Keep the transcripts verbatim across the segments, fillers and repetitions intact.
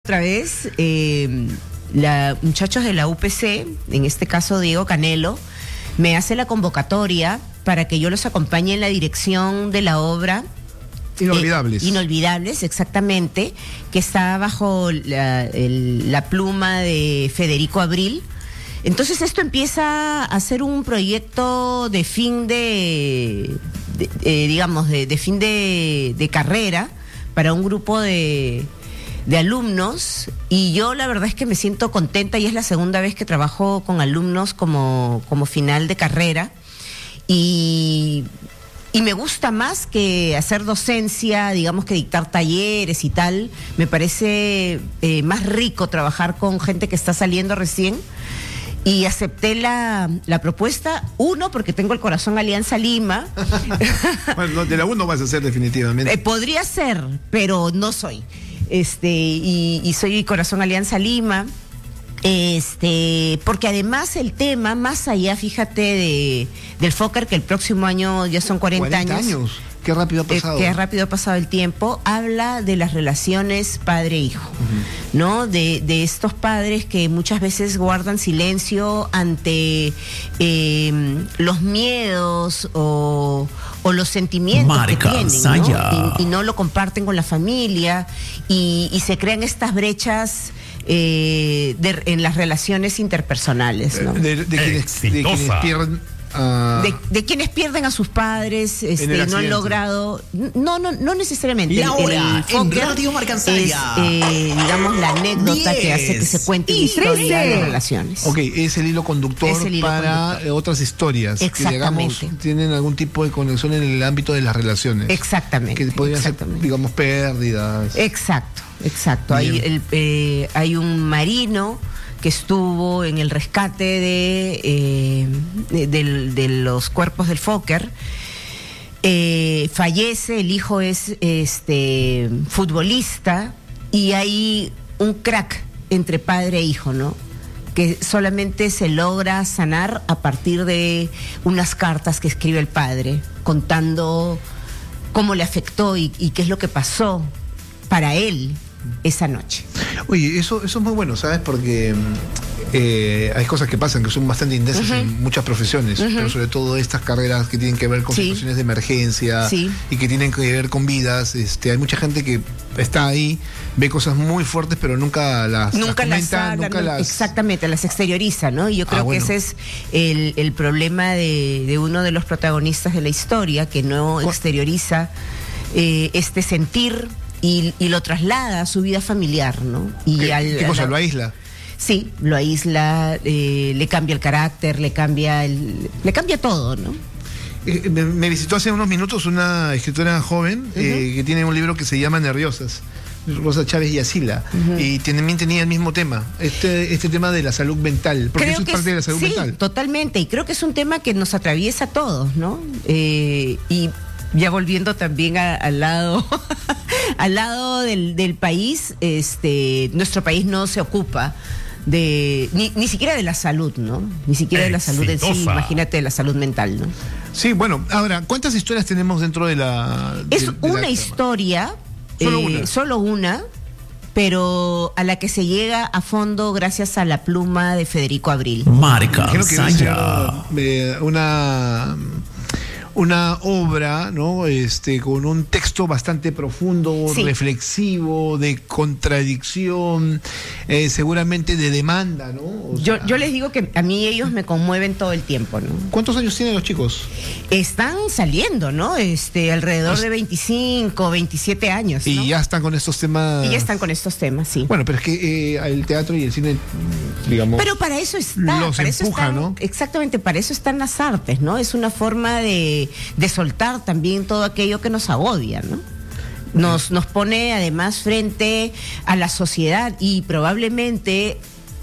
otra vez, eh, la, muchachos de la U P C, en este caso Diego Canelo, me hace la convocatoria para que yo los acompañe en la dirección de la obra. Inolvidables. Eh, inolvidables, exactamente, que está bajo la, el, la pluma de Federico Abril. Entonces esto empieza a ser un proyecto de fin de, de eh, digamos, de, de fin de, de carrera para un grupo de, de alumnos, y yo la verdad es que me siento contenta, y es la segunda vez que trabajo con alumnos como, como final de carrera, y... Y me gusta más que hacer docencia, digamos que dictar talleres y tal. Me parece eh, más rico trabajar con gente que está saliendo recién. Y acepté la, la propuesta, uno, porque tengo el corazón Alianza Lima. Bueno, de la U no vas a ser definitivamente. Eh, podría ser, pero no soy. Este, y, y soy corazón Alianza Lima. Este, porque además el tema, más allá, fíjate, de, del Fóker, que el próximo año ya son cuarenta años. Qué rápido ha pasado. Eh, qué rápido ha pasado el tiempo. Habla de las relaciones padre-hijo, uh-huh. ¿no? De, de estos padres que muchas veces guardan silencio ante eh, los miedos o, o los sentimientos Marca, que tienen, ¿no? Y, y no lo comparten con la familia, y, y se crean estas brechas Eh, de, en las relaciones interpersonales, ¿no? De, de, de, quienes, de quienes pierden uh, de, de quienes pierden a sus padres, este, no han logrado, no, no, no necesariamente. Y ahora, el, el en Radio Marcansaya, es, eh, digamos, la anécdota diez, que hace que se cuente la historia de las relaciones. Ok, es el hilo conductor el hilo para conductor. otras historias que, digamos, tienen algún tipo de conexión en el ámbito de las relaciones. Exactamente. Que podrían ser, digamos, pérdidas. Exacto. Exacto, hay, el, eh, hay un marino que estuvo en el rescate de, eh, de, de, de los cuerpos del Fóker, eh, fallece, el hijo es este futbolista, y hay un crack entre padre e hijo, ¿no? Que solamente se logra sanar a partir de unas cartas que escribe el padre, contando cómo le afectó y, y qué es lo que pasó para él esa noche. Oye, eso, eso es muy bueno, ¿sabes? Porque eh, hay cosas que pasan que son bastante intensas uh-huh. en muchas profesiones, uh-huh. pero sobre todo estas carreras que tienen que ver con sí. situaciones de emergencia sí. y que tienen que ver con vidas. Este, hay mucha gente que está ahí, ve cosas muy fuertes, pero nunca las, nunca las comenta, las, nunca no, las... Exactamente, las exterioriza, ¿no? Y yo creo ah, bueno. que ese es el, el problema de, de uno de los protagonistas de la historia, que no exterioriza eh, este sentir Y, y lo traslada a su vida familiar, ¿no? Y ¿Qué, al, ¿qué cosa? la, ¿Lo aísla? Sí, lo aísla, eh, le cambia el carácter, le cambia el, le cambia todo, ¿no? Eh, me, me visitó hace unos minutos una escritora joven uh-huh. eh, que tiene un libro que se llama Nerviosas, Rosa Chávez y Asila, uh-huh. y también tenía el mismo tema, este, este tema de la salud mental, porque creo eso es parte es, de la salud sí, mental. Totalmente, y creo que es un tema que nos atraviesa a todos, ¿no? Eh, y ya volviendo también a, al lado al lado del, del país, este, nuestro país no se ocupa de ni, ni siquiera de la salud, ¿no? Ni siquiera de la salud en sí, imagínate de la salud mental, ¿no? Sí, bueno, ahora, ¿cuántas historias tenemos dentro de la... Es de, de una la historia, solo eh, una. Solo una, pero a la que se llega a fondo gracias a la pluma de Federico Abril. Marca, una... una obra, ¿no? Este, con un texto bastante profundo, sí. reflexivo, de contradicción, eh, seguramente de demanda, ¿no? O yo, sea, yo les digo que a mí ellos me conmueven todo el tiempo, ¿no? ¿Cuántos años tienen los chicos? Están saliendo, ¿no? Este, alrededor pues, de veinticinco, veintisiete años, ¿no? Y ya están con estos temas. Y ya están con estos temas, sí. Bueno, pero es que eh, el teatro y el cine, digamos. Pero para eso está. Los para empuja, eso están, ¿no? Exactamente, para eso están las artes, ¿no? Es una forma de, de soltar también todo aquello que nos agobia, ¿no? Nos, nos pone además frente a la sociedad y probablemente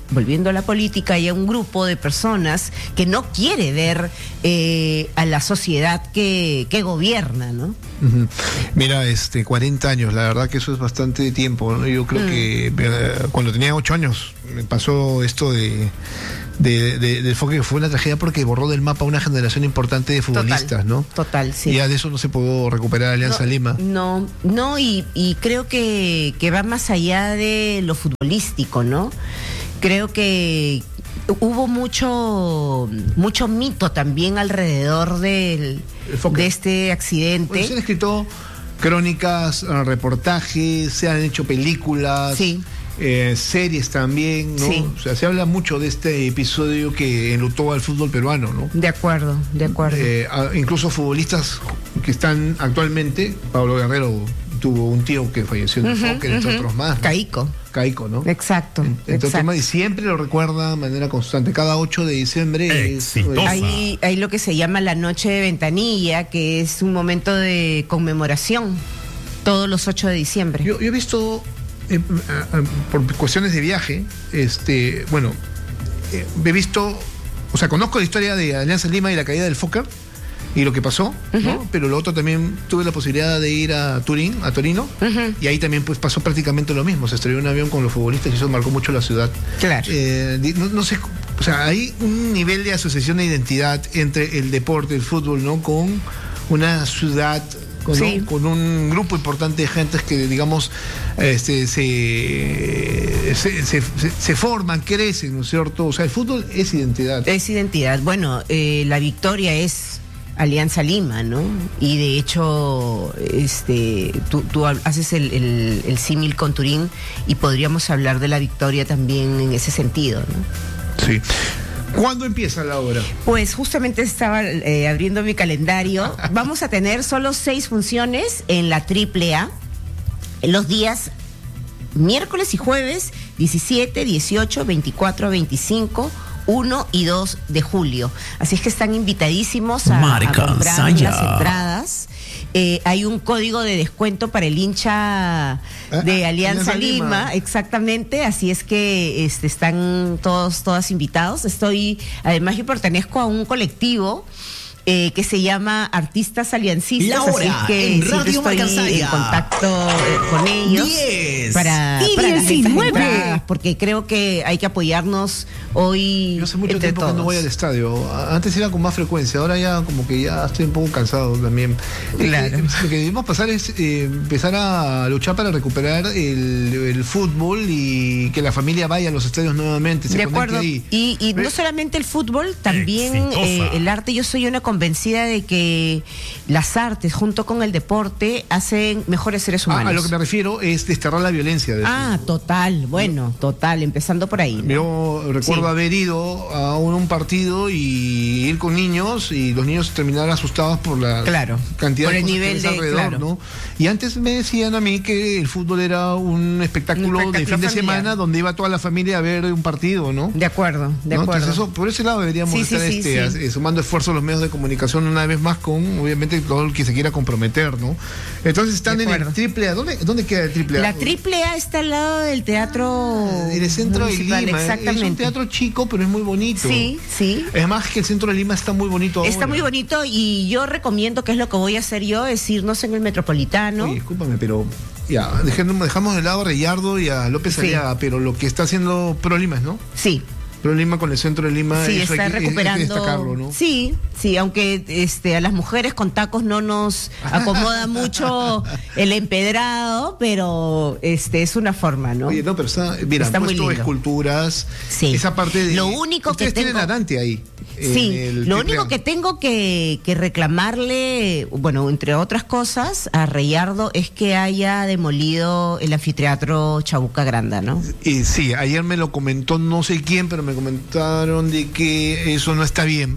volviendo a la política, hay un grupo de personas que no quiere ver eh, a la sociedad que, que gobierna, ¿no? Uh-huh. Mira, este, cuarenta años, la verdad que eso es bastante tiempo, ¿no? Yo creo mm. que eh, cuando tenía ocho años me pasó esto de... De, de, del Fokker, que fue una tragedia porque borró del mapa una generación importante de futbolistas, total, ¿no? Total, sí. Y ya de eso no se pudo recuperar Alianza no, Lima. No, no, y, y creo que, que va más allá de lo futbolístico, ¿no? Creo que hubo mucho mucho mito también alrededor del, de este accidente. Bueno, se han escrito crónicas, reportajes, se han hecho películas. Sí. Eh, series también, ¿no? Sí. O sea, se habla mucho de este episodio que enlutó al fútbol peruano, ¿no? De acuerdo, de acuerdo. Eh, a, incluso futbolistas que están actualmente, Pablo Guerrero tuvo un tío que falleció en el uh-huh, Fokker, entre uh-huh. otros más, ¿no? Caico. Caico, ¿no? Exacto. En, entre exacto. Otros, y siempre lo recuerda de manera constante. Cada ocho de diciembre es, hay, hay lo que se llama la noche de ventanilla, que es un momento de conmemoración, todos los ocho de diciembre. Yo, yo he visto... Eh, eh, por cuestiones de viaje, este, bueno, eh, he visto, o sea, conozco la historia de Alianza Lima y la caída del Fokker y lo que pasó, uh-huh. ¿no? Pero lo otro también tuve la posibilidad de ir a Turín, a Torino, uh-huh. y ahí también pues pasó prácticamente lo mismo. Se estrelló un avión con los futbolistas y eso marcó mucho la ciudad. Claro. Eh, no, no sé, o sea, hay un nivel de asociación de identidad entre el deporte, el fútbol, ¿no? Con una ciudad. Con, sí. ¿no? con un grupo importante de gentes que, digamos, este, se, se, se, se forman, crecen, ¿no es cierto? O sea, el fútbol es identidad. Es identidad. Bueno, eh, la victoria es Alianza Lima, ¿no? Y de hecho, este, tú, tú haces el, el, el símil con Turín y podríamos hablar de la victoria también en ese sentido, ¿no? Sí. ¿Cuándo empieza la obra? Pues justamente estaba eh, abriendo mi calendario. Vamos a tener solo seis funciones en la triple A, en los días miércoles y jueves, diecisiete, dieciocho, veinticuatro, veinticinco, uno y dos de julio. Así es que están invitadísimos a, a comprar Saya. las entradas. Eh, hay un código de descuento para el hincha de ah, Alianza Lima, Lima, exactamente, así es que este, están todos, todas invitados. Estoy, además yo pertenezco a un colectivo eh, que se llama Artistas Aliancistas, Laura, así es que en Radio estoy en contacto eh, con ellos diez para, y para diecinueve, porque creo que hay que apoyarnos hoy. Yo hace mucho entre tiempo todos. que no voy al estadio. Antes iba con más frecuencia, ahora ya como que ya estoy un poco cansado también. Claro. Eh, lo que debemos pasar es eh, empezar a luchar para recuperar el, el fútbol y que la familia vaya a los estadios nuevamente. Se de acuerdo. Ahí. Y, y no solamente el fútbol, también eh, el arte. Yo soy una convencida de que las artes junto con el deporte hacen mejores seres humanos. Ah, a lo que me refiero es desterrar la violencia. Ah, fútbol. Total, bueno, total, empezando por ahí, ¿no? Yo recuerdo sí. haber ido a un, un partido y ir con niños y los niños terminar asustados por la claro, cantidad por de el cosas nivel que de alrededor, claro. ¿no? Y antes me decían a mí que el fútbol era un espectáculo, un espectáculo de fin familiar. de semana donde iba toda la familia a ver un partido, ¿no? De acuerdo, de ¿no? acuerdo. Entonces eso, por ese lado deberíamos sí, estar sí, este, sí, sí. sumando esfuerzos los medios de comunicación una vez más con, obviamente, todo el que se quiera comprometer, ¿no? Entonces están en el triple A. ¿Dónde, ¿Dónde queda el triple A? La triple A está al lado del teatro ah, en el centro municipal, de Lima. Exactamente. Es un teatro chico, pero es muy bonito. Sí, sí. Es más que el centro de Lima está muy bonito ahora. Está muy bonito y yo recomiendo, que es lo que voy a hacer yo, es irnos en el Metropolitano. Oye, discúlpame, pero ya, dejemos, dejamos de lado a Reyardo y a López sí. Aliaga, pero lo que está haciendo Pro Lima, ¿no? Sí. Pro Lima con el centro de Lima, sí, eso está hay que, recuperando. hay que destacarlo, ¿no? Sí, sí, aunque este, a las mujeres con tacos no nos acomoda mucho el empedrado, pero este es una forma, ¿no? Oye, no, pero está, mira, está han puesto esculturas, sí. esa parte de... Lo único ustedes que tengo... tienen a Dante ahí. Sí, lo único que tengo que, que reclamarle, bueno, entre otras cosas, a Reyardo es que haya demolido el anfiteatro Chabuca Granda, ¿no? Y sí, ayer me lo comentó no sé quién, pero me comentaron de que eso no está bien,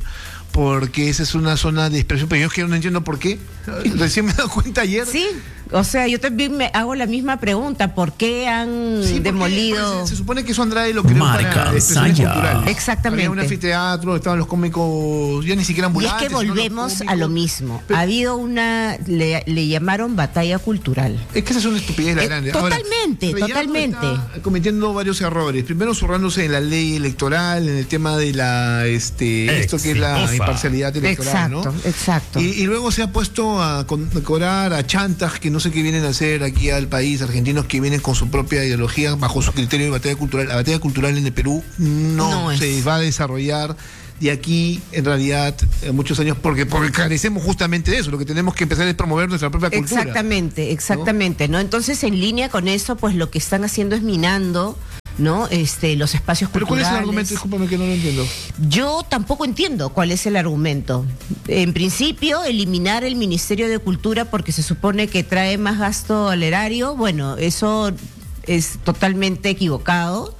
porque esa es una zona de expresión, pero yo es que no entiendo por qué. Recién me he dado cuenta ayer. Sí, o sea, yo también me hago la misma pregunta, ¿por qué han sí, demolido? Se, se supone que eso Andrade lo creó Marca, para expresiones Saya. culturales. Exactamente. Había un anfiteatro, estaban los cómicos, ya ni siquiera ambulantes. Y es que volvemos a lo mismo. Pero, ha habido una, le, le llamaron batalla cultural. Es que esa es una estupidez la eh, grande. Totalmente, Ahora, totalmente. Está cometiendo varios errores. Primero zurrándose en la ley electoral, en el tema de la, este, esto que es la imparcialidad electoral, exacto, ¿no? Exacto. Y, y luego se ha puesto a condecorar a chantas que no sé qué vienen a hacer aquí al país, argentinos que vienen con su propia ideología, bajo su criterio de batalla cultural. La batalla cultural en el Perú no, no se va a desarrollar de aquí, en realidad, en muchos años, porque, porque carecemos justamente de eso. Lo que tenemos que empezar es promover nuestra propia cultura. Exactamente, exactamente, ¿no? ¿no? Entonces, en línea con eso, pues lo que están haciendo es minando, ¿no? Este, los espacios ¿Pero culturales. cuál es el argumento? Discúlpame que no lo entiendo. Yo tampoco entiendo cuál es el argumento. En principio, eliminar el Ministerio de Cultura porque se supone que trae más gasto al erario. Bueno, eso es totalmente equivocado.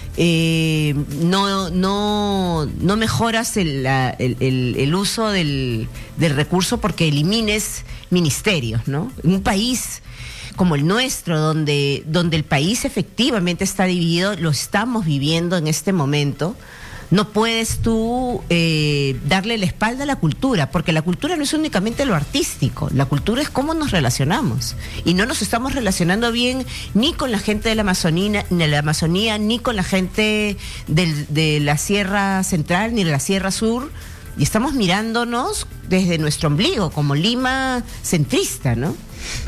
Eh, no, no, no mejoras el, la, el, el, el uso del, del recurso porque elimines ministerios, ¿no? En un país como el nuestro, donde, donde el país efectivamente está dividido, lo estamos viviendo en este momento, no puedes tú eh, darle la espalda a la cultura, porque la cultura no es únicamente lo artístico, la cultura es cómo nos relacionamos, y no nos estamos relacionando bien ni con la gente de la Amazonía, ni de la Amazonía, ni con la gente del, de la Sierra Central, ni de la Sierra Sur, y estamos mirándonos desde nuestro ombligo, como Lima centrista, ¿no?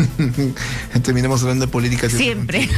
Terminamos hablando de política siempre.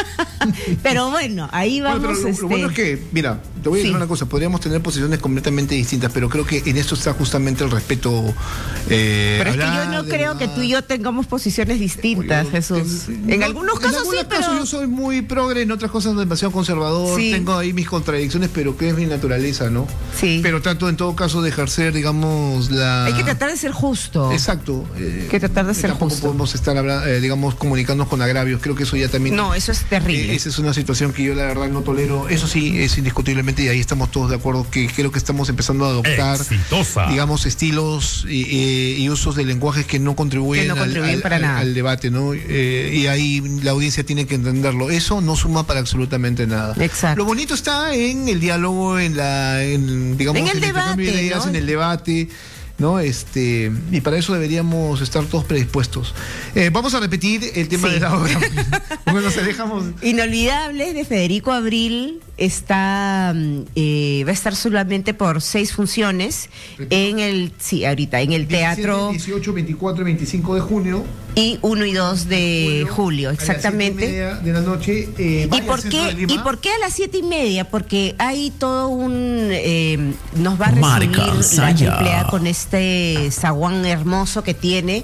Pero bueno, ahí vamos. Bueno, pero lo, este... lo bueno es que, mira, te voy a decir sí. una cosa, podríamos tener posiciones completamente distintas, pero creo que en esto está justamente el respeto. Eh, pero es que yo no creo que tú y yo tengamos posiciones distintas, yo, Jesús. En, en no, algunos casos en sí, pero... casos yo soy muy progre, en otras cosas demasiado conservador, sí. tengo ahí mis contradicciones, pero que es mi naturaleza, ¿no? Sí. Pero trato en todo caso de ejercer, digamos, la... Hay que tratar de ser justo. Exacto. Eh, Hay que tratar de ser tampoco justo. podemos estar, eh, digamos, comunicándonos con agravios, creo que eso ya también... No, eso es terrible. Eh, esa es una situación que yo la verdad no tolero, eso sí, es indiscutiblemente, y ahí estamos todos de acuerdo, que creo que estamos empezando a adoptar, Exitosa. digamos, estilos y, y, y usos de lenguajes que no contribuyen, que no contribuyen al, para al, nada. al debate, ¿no? Eh, y ahí la audiencia tiene que entenderlo. Eso no suma para absolutamente nada. Exacto. Lo bonito está en el diálogo, en la, en, digamos, en el, en el debate, de ideas, ¿no? en el debate, ¿no? Este, y para eso deberíamos estar todos predispuestos. Eh, vamos a repetir el tema sí. de la obra. Bueno, se dejamos. Inolvidables de Federico Abril está eh, va a estar solamente por seis funciones en el sí ahorita en el teatro dieciocho, veinticuatro y veinticinco de junio y uno y dos de julio, julio exactamente. A las siete y media de la noche. Eh, ¿Y por qué y por qué a las siete y media? Porque hay todo un eh, nos va a recibir Marca, la empleada con este zaguán hermoso que tiene,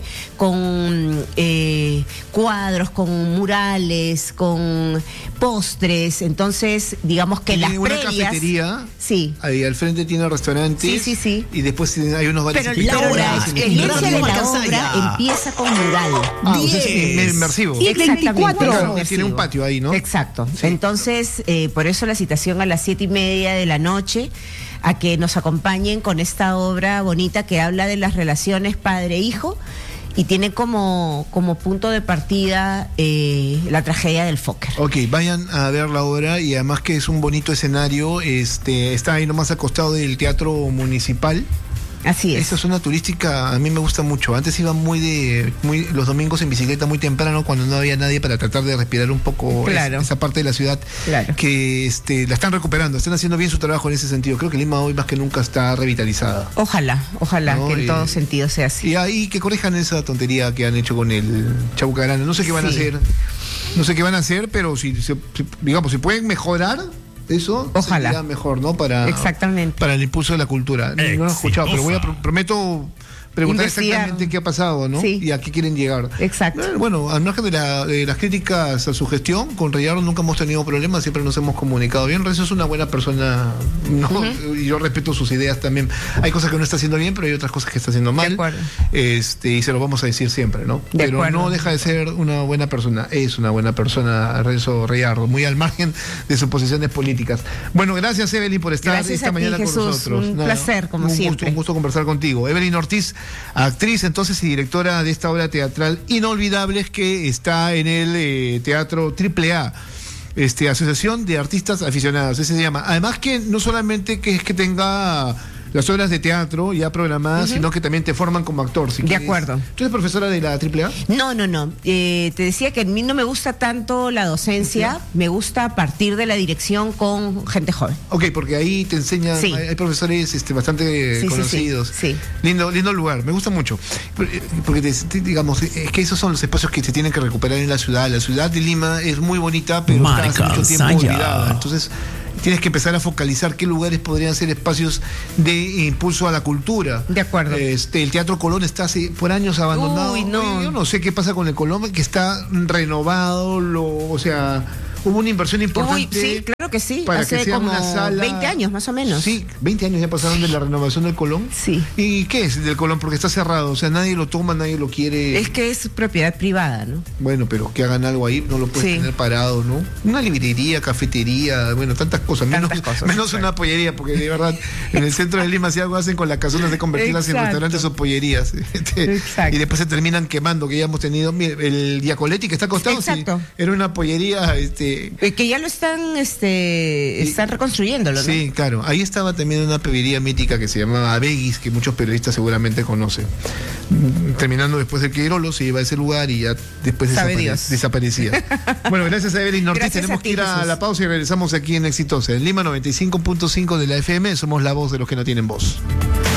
con eh, cuadros, con murales, con postres. Entonces, digamos que tiene las una previas, cafetería. Sí. Ahí al frente tiene restaurantes. Sí, sí, sí. Y después hay unos bares. Pero la, obra, la experiencia de la obra empieza con mural. Ah, o sea, es inmersivo. Sí, exactamente. Claro, tiene un patio ahí, ¿no? Exacto. Sí. Entonces, eh, por eso la citación a las siete y media de la noche, a que nos acompañen con esta obra bonita que habla de las relaciones padre-hijo y tiene como, como punto de partida eh, la tragedia del Fokker. Ok, vayan a ver la obra y además que es un bonito escenario, este, está ahí nomás al costado del Teatro Municipal. Así es. Esa zona turística a mí me gusta mucho. Antes iba muy de muy los domingos en bicicleta muy temprano cuando no había nadie para tratar de respirar un poco claro. es, esa parte de la ciudad claro. que este, la están recuperando, están haciendo bien su trabajo en ese sentido. Creo que Lima hoy más que nunca está revitalizada. Ojalá, ojalá ¿no? que en eh, todo sentido sea así. Y ahí que corrijan esa tontería que han hecho con el Chabucarana. No sé qué van sí. a hacer, no sé qué van a hacer, pero si, si digamos, si pueden mejorar eso, ojalá sería mejor, ¿no? Para, exactamente. para el impulso de la cultura. No lo he escuchado, pero voy a prometo preguntar exactamente qué ha pasado, ¿no? Sí. Y a qué quieren llegar. Exacto. Bueno, al margen de, la, de las críticas a su gestión, con Rayardo nunca hemos tenido problemas, siempre nos hemos comunicado bien. Renzo es una buena persona, ¿no? Uh-huh. Y yo respeto sus ideas también. Hay cosas que no está haciendo bien, pero hay otras cosas que está haciendo mal. De acuerdo. Este, y se lo vamos a decir siempre, ¿no? De pero acuerdo. No deja de ser una buena persona. Es una buena persona, Renzo Rayardo, muy al margen de sus posiciones políticas. Bueno, gracias, Evelyn, por estar gracias esta a ti, mañana Jesús. con nosotros. Un Nada, placer, como un siempre. Gusto, un gusto conversar contigo. Evelyn Ortiz, actriz entonces y directora de esta obra teatral Inolvidables, que está en el eh, Teatro Triple A. Este, Asociación de Artistas Aficionados, ese se llama. Además que no solamente que es que tenga las obras de teatro ya programadas, uh-huh. sino que también te forman como actor. Si de quieres. acuerdo. ¿Tú eres profesora de la Triple A? No, no, no. Eh, te decía que a mí no me gusta tanto la docencia, ¿sí? Me gusta partir de la dirección con gente joven. Ok, porque ahí te enseñan, sí. hay, hay profesores este, bastante sí, conocidos. Sí, sí, sí. Lindo, lindo lugar, me gusta mucho. Porque, te, te, digamos, es que esos son los espacios que se tienen que recuperar en la ciudad. La ciudad de Lima es muy bonita, pero está hace mucho tiempo olvidada. Entonces, tienes que empezar a focalizar qué lugares podrían ser espacios de impulso a la cultura. De acuerdo. Este, el Teatro Colón está hace por años abandonado. Uy, no. Yo no sé qué pasa con el Colón, que está renovado, lo, o sea, hubo una inversión importante. Uy, sí, claro que sí. Para hace que sea como una sala, veinte años más o menos. Sí, veinte años ya pasaron de la renovación del Colón. Sí. ¿Y qué es del Colón? Porque está cerrado, o sea, nadie lo toma, nadie lo quiere. Es que es propiedad privada, ¿no? Bueno, pero que hagan algo ahí, no lo puedes sí. tener parado, ¿no? Una librería, cafetería, bueno, tantas cosas. Tantas menos cosas, menos una pollería, porque de verdad, en el centro de Lima si algo hacen con las casonas de convertirlas en restaurantes o pollerías. Exacto. Y después se terminan quemando, que ya hemos tenido. Mire, el Diacoletti que está acostado, exacto. Sí, era una pollería. Este, que ya lo están, este, están reconstruyéndolo, ¿no? Sí, claro. Ahí estaba también una pebería mítica que se llamaba Veguis, que muchos periodistas seguramente conocen. Terminando después del Queirolo, se iba a ese lugar y ya después desapare desaparecía. Bueno, gracias a Evelyn Ortiz. Tenemos que ir a Jesús. La pausa y regresamos aquí en Exitosa. En Lima noventa y cinco punto cinco de la F M, somos la voz de los que no tienen voz.